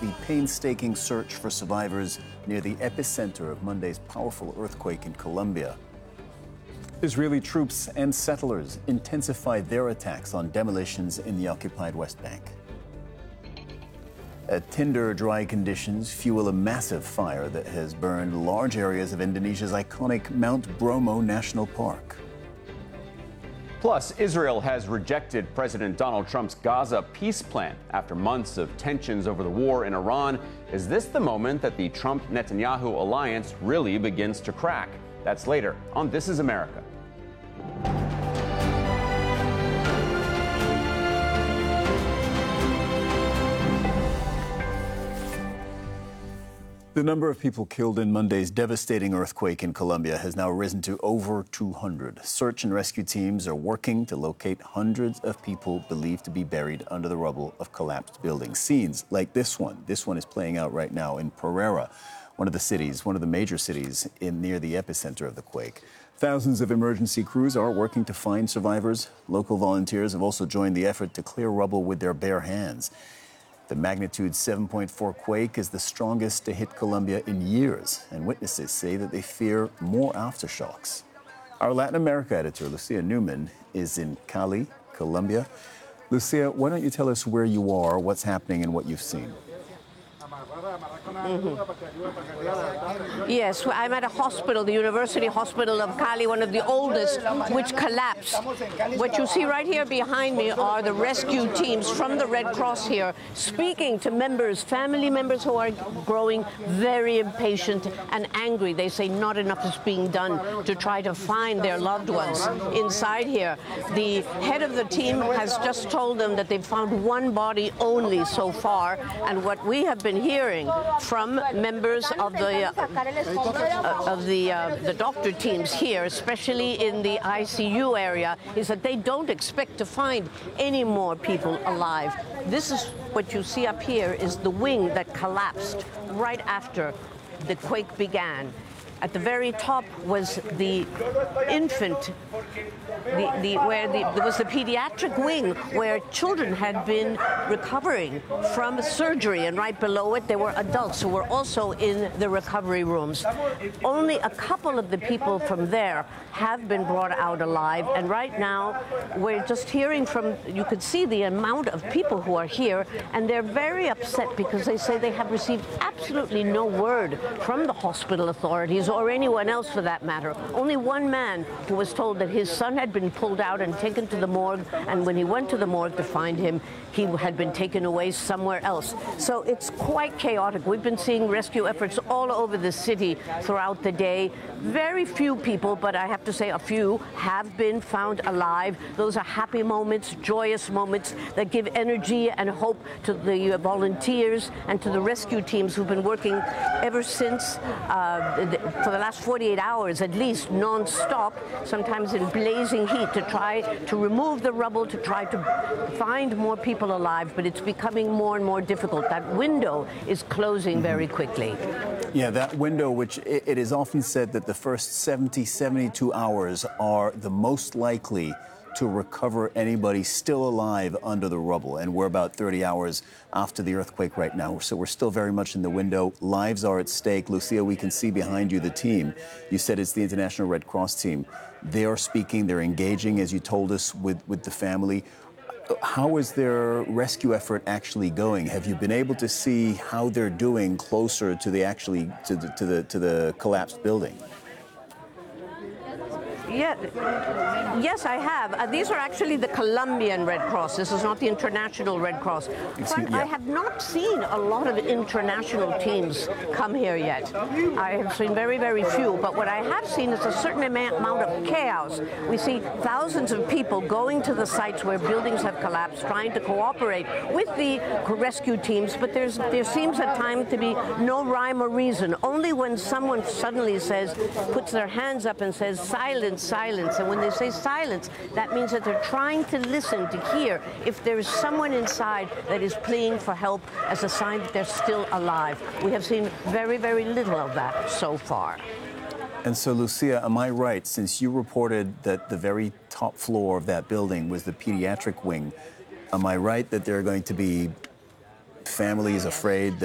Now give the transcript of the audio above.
the painstaking search for survivors near the epicenter of Monday's powerful earthquake in Colombia. Israeli troops and settlers intensified their attacks on demolitions in the occupied West Bank. Tinder dry conditions fuel a massive fire that has burned large areas of Indonesia's iconic Mount Bromo National Park. Plus, Israel has rejected President Donald Trump's Gaza peace plan after months of tensions over the war in Iran. Is this the moment that the Trump-Netanyahu alliance really begins to crack? That's later on This Is America. The number of people killed in Monday's devastating earthquake in Colombia has now risen to over 200. Search and rescue teams are working to locate hundreds of people believed to be buried under the rubble of collapsed buildings. Scenes like this one. This one is playing out right now in Pereira, one of the major cities near the epicenter of the quake. Thousands of emergency crews are working to find survivors. Local volunteers have also joined the effort to clear rubble with their bare hands. The magnitude 7.4 quake is the strongest to hit Colombia in years, and witnesses say that they fear more aftershocks. Our Latin America editor, Lucia Newman, is in Cali, Colombia. Lucia, why don't you tell us where you are, what's happening, and what you've seen? Yes, I'm at a hospital, the University Hospital of Cali, one of the oldest, which collapsed. What you see right here behind me are the rescue teams from the Red Cross here, speaking to members, family members who are growing very impatient and angry. They say not enough is being done to try to find their loved ones inside here. The head of the team has just told them that they've found one body only so far, and what we have been hearing from members of the doctor teams here, especially in the ICU area, is that they don't expect to find any more people alive. This is what you see up here is the wing that collapsed right after the quake began. At the very top was the infant, there was the pediatric wing where children had been recovering from surgery, and right below it there were adults who were also in the recovery rooms. Only a couple of the people from there have been brought out alive, and right now we're just hearing from, you could see the amount of people who are here, and they're very upset because they say they have received absolutely no word from the hospital authorities or anyone else for that matter. Only one man who was told that his son had been pulled out and taken to the morgue, and when he went to the morgue to find him, he had been taken away somewhere else. So it's quite chaotic. We've been seeing rescue efforts all over the city throughout the day. Very few people, but I have to say a few, have been found alive. Those are happy moments, joyous moments that give energy and hope to the volunteers and to the rescue teams who've been working ever since for the last 48 hours at least, non-stop, sometimes in blazing heat, to try to remove the rubble, to try to find more people alive, but it's becoming more and more difficult. That window is closing very quickly. Yeah, that window, which it is often said that the first 72 hours are the most likely to recover anybody still alive under the rubble. And we're about 30 hours after the earthquake right now. So we're still very much in the window. Lives are at stake. Lucia, we can see behind you the team. You said it's the International Red Cross team. They are speaking, they're engaging, as you told us, with the family. How is their rescue effort actually going? Have you been able to see how they're doing closer to the collapsed building? Yeah. Yes, I have. These are actually the Colombian Red Cross. This is not the International Red Cross. But I have not seen a lot of international teams come here yet. I have seen very, very few. But what I have seen is a certain amount of chaos. We see thousands of people going to the sites where buildings have collapsed, trying to cooperate with the rescue teams. But there seems at times to be no rhyme or reason. Only when someone suddenly puts their hands up and says, silence, silence. And when they say silence, that means that they're trying to listen, to hear if there is someone inside that is pleading for help as a sign that they're still alive. We have seen very, very little of that so far. And so, Lucia, am I right, since you reported that the very top floor of that building was the pediatric wing, am I right that there are going to be families afraid